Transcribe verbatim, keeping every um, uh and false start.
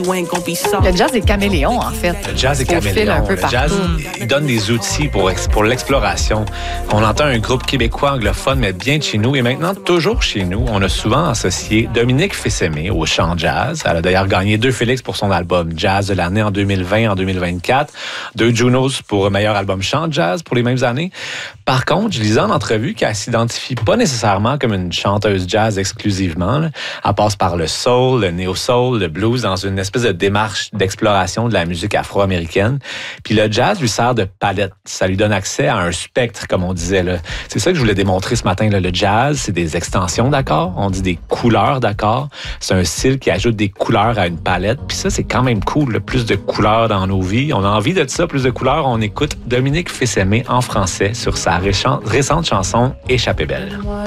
Le jazz est caméléon, en fait. Le jazz est Au fil caméléon. un peu Le partout. jazz, il donne des outils pour, ex- pour l'exploration. On entend un groupe québécois anglophone, mais bien de chez nous. Et maintenant, toujours chez nous, on a souvent associé Dominique Fils-Aimé au chant jazz. Elle a d'ailleurs gagné deux Félix pour son album Jazz de l'année en deux mille vingt et en deux mille vingt-quatre. Deux Junos pour meilleur album chant jazz pour les mêmes années. Par contre, je lisais en entrevue qu'elle s'identifie pas nécessairement comme une chanteuse jazz exclusivement. Là. Elle passe par le soul, le néo-soul, le blues dans une espèce de démarche d'exploration de la musique afro-américaine. Puis le jazz lui sert de palette. Ça lui donne accès à un spectre, comme on disait. Là. C'est ça que je voulais démontrer ce matin. Là. Le jazz, c'est des extensions d'accords. On dit des couleurs d'accords. C'est un style qui ajoute des couleurs à une palette. Puis ça, c'est quand même cool. Là. Plus de couleurs dans nos vies. On a envie de ça, plus de couleurs. On écoute Dominique Fils-Aimé en français sur sa récente chanson « Échappée belle ».